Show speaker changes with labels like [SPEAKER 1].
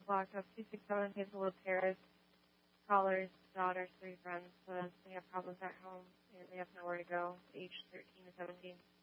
[SPEAKER 1] block of 267 Hazelwood Terrace. Caller's daughter's 3 friends, so they have problems at home and they have nowhere to go, age 13 to 17.